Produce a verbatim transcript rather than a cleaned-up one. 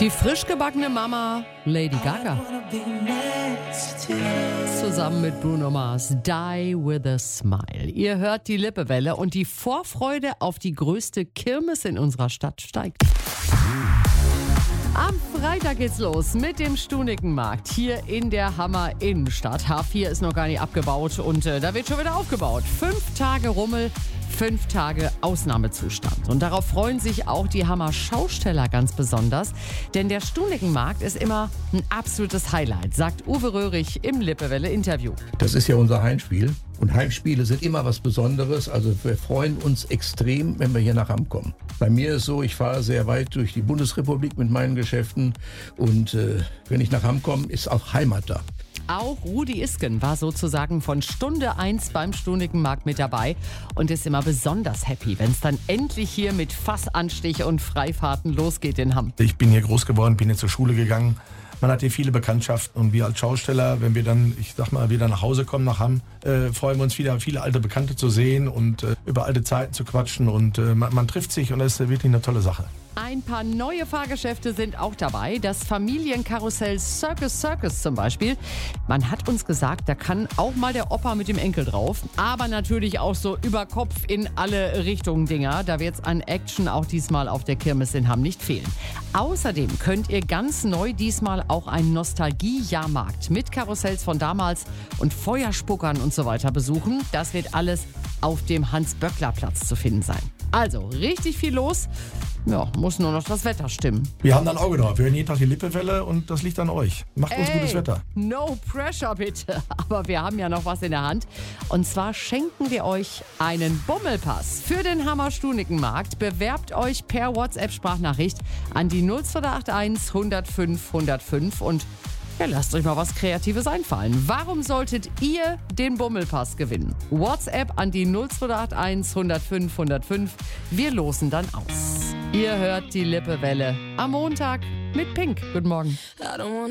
Die frisch gebackene Mama Lady Gaga zusammen mit Bruno Mars, Die with a Smile. Ihr hört die Lippewelle und die Vorfreude auf die größte Kirmes in unserer Stadt steigt. Am Freitag geht's los mit dem Stunikenmarkt hier in der Hammer Innenstadt. H vier ist noch gar nicht abgebaut und äh, da wird schon wieder aufgebaut. Fünf Tage Rummel, fünf Tage Ausnahmezustand. Und darauf freuen sich auch die Hammer Schausteller ganz besonders. Denn der Stunikenmarkt ist immer ein absolutes Highlight, sagt Uwe Röhrig im Lippewelle-Interview. Das ist ja unser Heimspiel. Und Heimspiele sind immer was Besonderes. Also wir freuen uns extrem, wenn wir hier nach Hamm kommen. Bei mir ist so, ich fahre sehr weit durch die Bundesrepublik mit meinen Geschäften. Und äh, wenn ich nach Hamm komme, ist auch Heimat da. Auch Rudi Isken war sozusagen von Stunde eins beim Stunikenmarkt mit dabei und ist immer besonders happy, wenn es dann endlich hier mit Fassanstich und Freifahrten losgeht in Hamm. Ich bin hier groß geworden, bin hier zur Schule gegangen. Man hat hier viele Bekanntschaften und wir als Schausteller, wenn wir dann, ich sag mal, wieder nach Hause kommen nach Hamm, äh, freuen wir uns wieder, viele alte Bekannte zu sehen und äh, über alte Zeiten zu quatschen und äh, man, man trifft sich und das ist wirklich eine tolle Sache. Ein paar neue Fahrgeschäfte sind auch dabei. Das Familienkarussell Circus Circus zum Beispiel. Man hat uns gesagt, da kann auch mal der Opa mit dem Enkel drauf. Aber natürlich auch so über Kopf in alle Richtungen Dinger. Da wird es an Action auch diesmal auf der Kirmes in Hamm nicht fehlen. Außerdem könnt ihr ganz neu diesmal auch einen Nostalgie-Jahrmarkt mit Karussells von damals und Feuerspuckern und so weiter besuchen. Das wird alles auf dem Hans-Böckler-Platz zu finden sein. Also richtig viel los. Ja, muss nur noch das Wetter stimmen. Wir haben da ein Auge drauf. Wir hören jeden Tag die Lippewelle und das liegt an euch. Macht uns Ey, gutes Wetter. No pressure bitte. Aber wir haben ja noch was in der Hand. Und zwar schenken wir euch einen Bummelpass für den Hammer Stunikenmarkt. Bewerbt euch per WhatsApp-Sprachnachricht an die null zwei acht eins hundertfünf hundertfünf und ja, lasst euch mal was Kreatives einfallen. Warum solltet ihr den Bummelpass gewinnen? WhatsApp an die null zwei acht eins hundertfünf hundertfünf. Wir losen dann aus. Ihr hört die Lippewelle am Montag mit Pink. Guten Morgen.